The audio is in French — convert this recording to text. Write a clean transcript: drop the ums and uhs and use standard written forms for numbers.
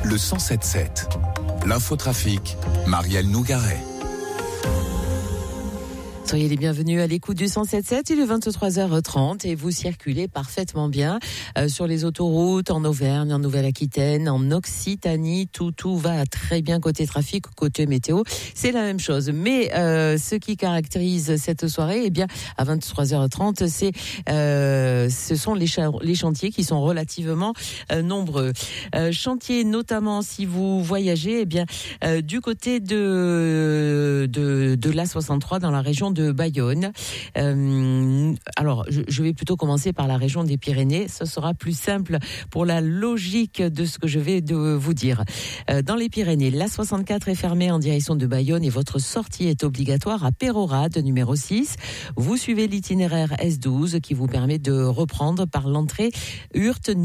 le 107.7. L'infotrafic, Marielle Nougaret. Soyez les bienvenus à l'écoute du 107.7, il est 23h30 et vous circulez parfaitement bien sur les autoroutes en Auvergne, en Nouvelle-Aquitaine, en Occitanie, tout va très bien côté trafic, côté météo, c'est la même chose. Mais ce qui caractérise cette soirée, eh bien à 23h30, ce sont les chantiers qui sont relativement nombreux. Chantiers notamment si vous voyagez, eh bien du côté de l'A63 dans la région de Bayonne. Alors, je vais plutôt commencer par la région des Pyrénées. Ce sera plus simple pour la logique de ce que je vais vous dire. Dans les Pyrénées, l'A64 est fermée en direction de Bayonne et votre sortie est obligatoire à Pérorade, numéro 6. Vous suivez l'itinéraire S12 qui vous permet de reprendre par l'entrée Hurte